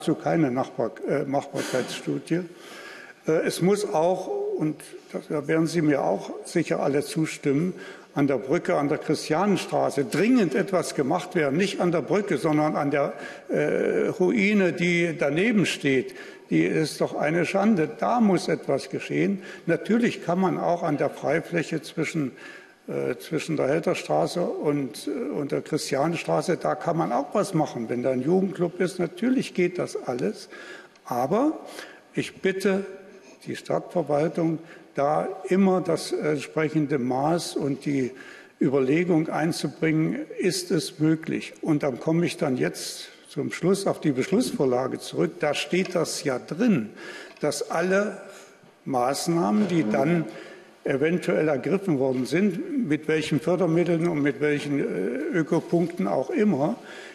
keine Machbarkeitsstudie. Es muss auch, und da werden Sie mir auch sicher alle zustimmen, an der Brücke, an der Christianenstraße dringend etwas gemacht werden. Nicht an der Brücke, sondern an der Ruine, die daneben steht. Die ist doch eine Schande. Da muss etwas geschehen. Natürlich kann man auch an der Freifläche zwischen der Helterstraße und der Christianenstraße, da kann man auch was machen. Wenn da ein Jugendclub ist, natürlich geht das alles. Aber ich bitte die Stadtverwaltung, da immer das entsprechende Maß und die Überlegung einzubringen, ist es möglich. Und dann komme ich dann jetzt zum Schluss auf die Beschlussvorlage zurück. Da steht das ja drin, dass alle Maßnahmen, die dann eventuell ergriffen worden sind, mit welchen Fördermitteln und mit welchen Ökopunkten auch immer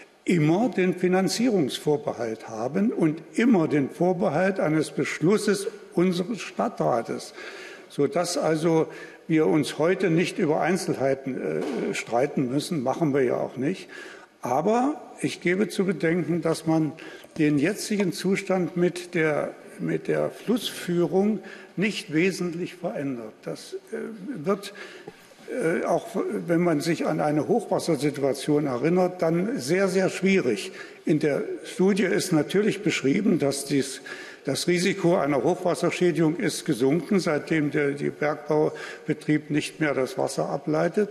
den Finanzierungsvorbehalt haben und immer den Vorbehalt eines Beschlusses unseres Stadtrates, sodass also wir uns heute nicht über Einzelheiten streiten müssen, machen wir ja auch nicht. Aber ich gebe zu bedenken, dass man den jetzigen Zustand mit der Flussführung nicht wesentlich verändert. Das wird, auch wenn man sich an eine Hochwassersituation erinnert, dann sehr, sehr schwierig. In der Studie ist natürlich beschrieben, dass das Risiko einer Hochwasserschädigung ist gesunken, seitdem der Bergbaubetrieb nicht mehr das Wasser ableitet.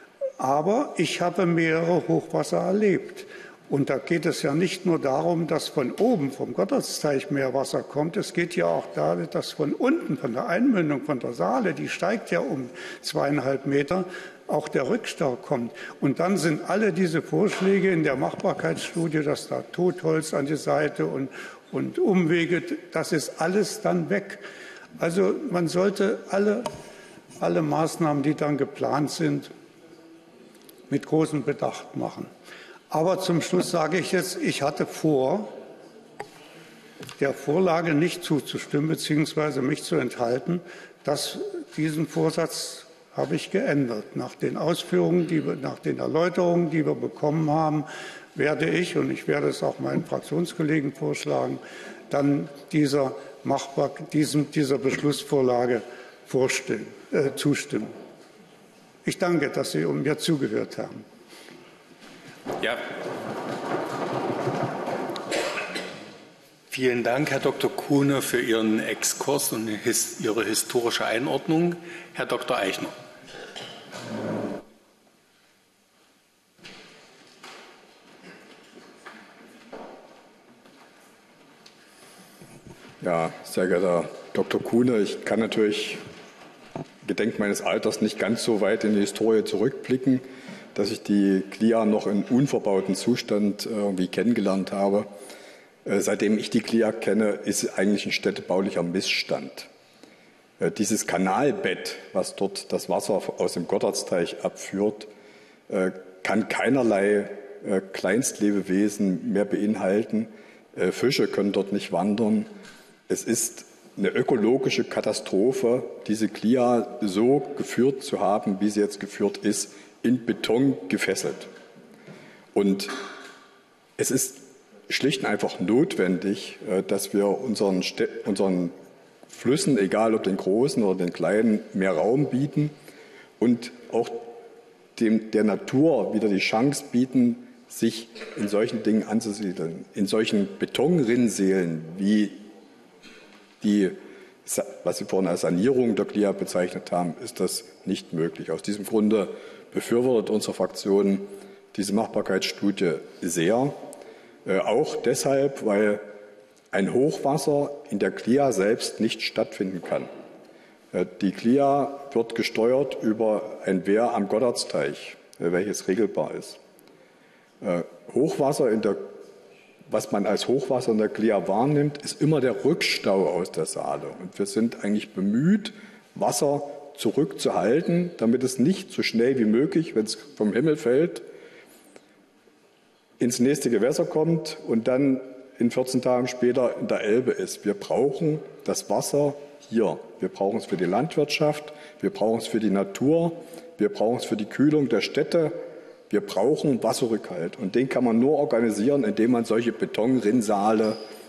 Aber ich habe mehrere Hochwasser erlebt. Und da geht es ja nicht nur darum, dass von oben, vom Gotthardsteich mehr Wasser kommt. Es geht ja auch darum, dass von unten, von der Einmündung, von der Saale, die steigt ja um 2,5 Meter, auch der Rückstau kommt. Und dann sind alle diese Vorschläge in der Machbarkeitsstudie, dass da Totholz an die Seite und Umwege, das ist alles dann weg. Also man sollte alle Maßnahmen, die dann geplant sind, mit großem Bedacht machen. Aber zum Schluss sage ich jetzt, ich hatte vor, der Vorlage nicht zuzustimmen bzw. mich zu enthalten. Diesen Vorsatz habe ich geändert. Nach den Ausführungen, nach den Erläuterungen, die wir bekommen haben, werde ich, und ich werde es auch meinen Fraktionskollegen vorschlagen, dann dieser Beschlussvorlage zustimmen. Ich danke, dass Sie mir zugehört haben. Ja. Vielen Dank, Herr Dr. Kuhne, für Ihren Exkurs und Ihre historische Einordnung. Herr Dr. Eichner. Ja, sehr geehrter Dr. Kuhne, ich kann natürlich gedenk meines Alters nicht ganz so weit in die Historie zurückblicken, dass ich die Glia noch in unverbauten Zustand irgendwie kennengelernt habe. Seitdem ich die Glia kenne, ist sie eigentlich ein städtebaulicher Missstand. Dieses Kanalbett, was dort das Wasser aus dem Gotthardsteich abführt, kann keinerlei Kleinstlebewesen mehr beinhalten. Fische können dort nicht wandern. Es ist eine ökologische Katastrophe, diese Glia so geführt zu haben, wie sie jetzt geführt ist, in Beton gefesselt. Und es ist schlicht und einfach notwendig, dass wir unseren Flüssen, egal ob den großen oder den kleinen, mehr Raum bieten und auch der Natur wieder die Chance bieten, sich in solchen Dingen anzusiedeln. In solchen Betonrinnsälen, wie was Sie vorhin als Sanierung der Glia bezeichnet haben, ist das nicht möglich. Aus diesem Grunde befürwortet unsere Fraktion diese Machbarkeitsstudie sehr. Auch deshalb, weil ein Hochwasser in der Glia selbst nicht stattfinden kann. Die Glia wird gesteuert über ein Wehr am Gotthardsteich, welches regelbar ist. Was man als Hochwasser in der Glia wahrnimmt, ist immer der Rückstau aus der Saale. Und wir sind eigentlich bemüht, Wasser zurückzuhalten, damit es nicht so schnell wie möglich, wenn es vom Himmel fällt, ins nächste Gewässer kommt und dann in 14 Tagen später in der Elbe ist. Wir brauchen das Wasser hier. Wir brauchen es für die Landwirtschaft, wir brauchen es für die Natur, wir brauchen es für die Kühlung der Städte. Wir brauchen Wasserrückhalt und den kann man nur organisieren, indem man solche Betonrinnsale